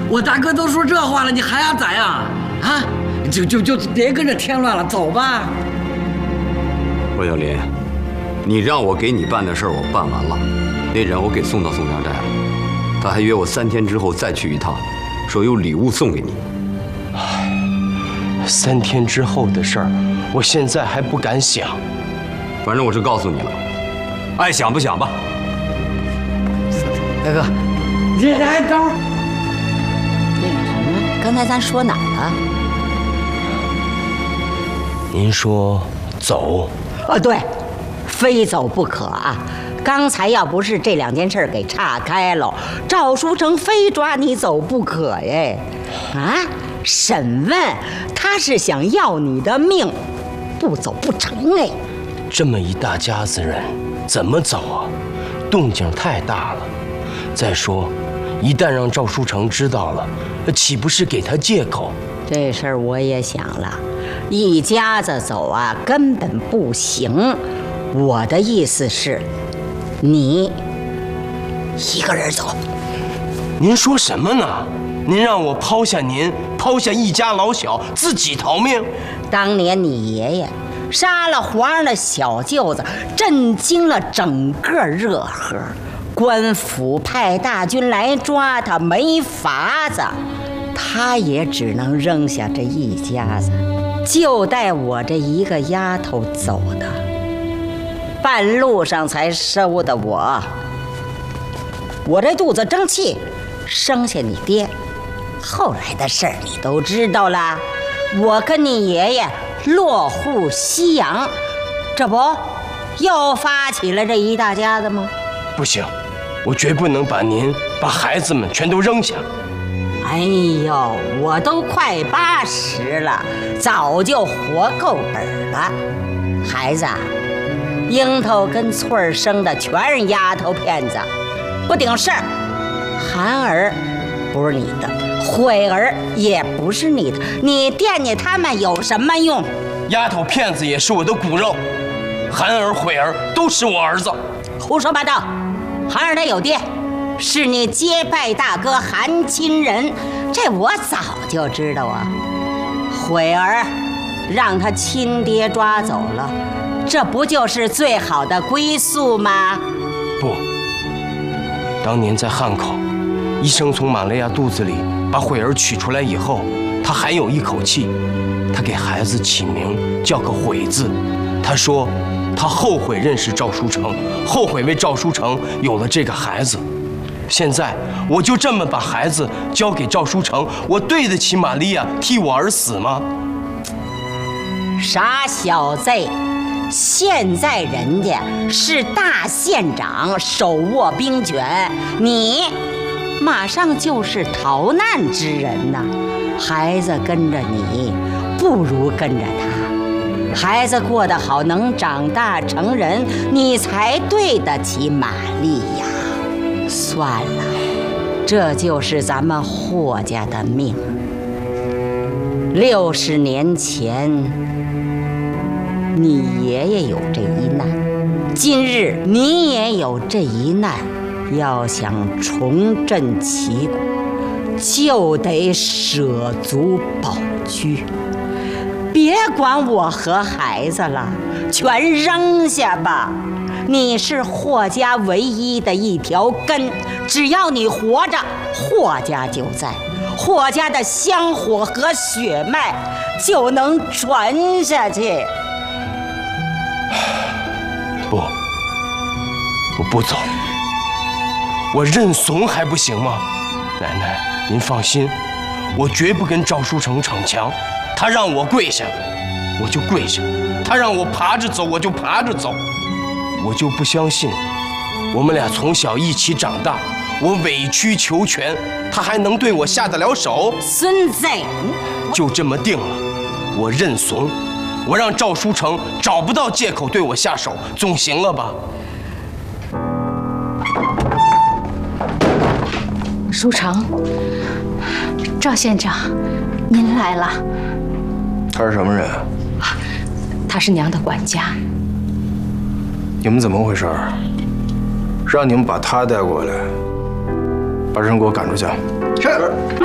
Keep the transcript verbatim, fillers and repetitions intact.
我大哥都说这话了，你还要咋样？啊，就就就别跟着添乱了，走吧。 罗小林，你让我给你办的事儿我办完了，那人我给送到宋家寨了，他还约我三天之后再去一趟，说有礼物送给你。 唉，三天之后的事儿，我现在还不敢想。 反正我是告诉你了，爱想不想吧。 大哥，这来等会儿。 那个什么，刚才咱说哪儿了？ 您说走？ 哦，对，非走不可啊！刚才要不是这两件事给岔开了，赵书成非抓你走不可耶！啊，审问他是想要你的命，不走不成哎！ 这么一大家子人，怎么走啊？动静太大了。再说，一旦让赵书成知道了，岂不是给他借口？ 这事儿我也想了，一家子走啊，根本不行。我的意思是，你一个人走。 您说什么呢？您让我抛下您，抛下一家老小，自己逃命？ 当年你爷爷杀了皇上的小舅子，震惊了整个热河。官府派大军来抓他，没法子，他也只能扔下这一家子，就带我这一个丫头走的。半路上才收的我，我这肚子争气，生下你爹。后来的事儿你都知道了，我跟你爷爷落户西洋，这不又发起了这一大家子吗？ 不行，我绝不能把您、把孩子们全都扔下。 哎呦，我都快八十了，早就活够本了。孩子，樱桃跟翠儿生的全是丫头片子，不顶事儿。涵儿不是你的，慧儿也不是你的，你惦记他们有什么用？ 丫头片子也是我的骨肉，涵儿、慧儿都是我儿子。 胡说八道！涵儿他有爹，是你结拜大哥韩亲人，这我早就知道啊。慧儿让他亲爹抓走了，这不就是最好的归宿吗？ 不，当年在汉口，医生从玛利亚肚子里把慧儿取出来以后，他还有一口气，他给孩子起名叫个悔字。他说他后悔认识赵书成，后悔为赵书成有了这个孩子。现在我就这么把孩子交给赵书成，我对得起玛利亚替我而死吗？ 傻小子，现在人家是大县长，手握兵权，你马上就是逃难之人呐。孩子跟着你，不如跟着他。孩子过得好，能长大成人，你才对得起玛丽呀。算了，这就是咱们霍家的命。六十年前，你爷爷有这一难，今日你也有这一难。要想重振旗鼓，就得舍卒保车。别管我和孩子了，全扔下吧。你是霍家唯一的一条根，只要你活着，霍家就在，霍家的香火和血脉就能传下去。 不，我不走，我认怂还不行吗？奶奶，您放心，我绝不跟赵书成逞强。他让我跪下，我就跪下；他让我爬着走，我就爬着走。我就不相信，我们俩从小一起长大，我委曲求全，他还能对我下得了手？ 孙子， 就这么定了，我认怂。我让赵书成找不到借口对我下手，总行了吧？ 书成，赵县长，您来了。 他是什么人？ 他是娘的管家。 你们怎么回事？让你们把他带过来，把人给我赶出去。是。